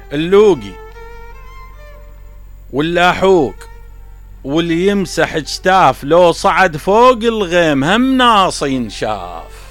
اللوقي واللاحوق واللي يمسح اجتاف لو صعد فوق الغيم هم ناص ينشاف.